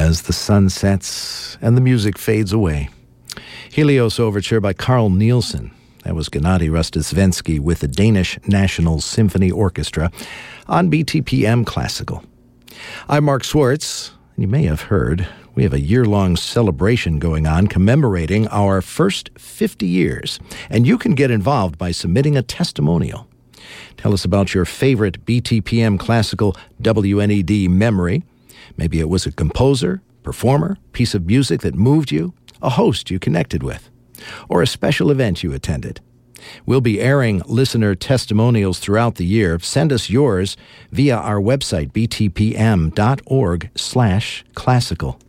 as the sun sets and the music fades away. Helios Overture by Carl Nielsen. That was Gennady Rostosvensky with the Danish National Symphony Orchestra on BTPM Classical. I'm Mark Swartz, and you may have heard we have a year-long celebration going on commemorating our first 50 years, and you can get involved by submitting a testimonial. Tell us about your favorite BTPM Classical WNED memory. Maybe it was a composer, performer, piece of music that moved you, a host you connected with, or a special event you attended. We'll be airing listener testimonials throughout the year. Send us yours via our website, btpm.org/classical.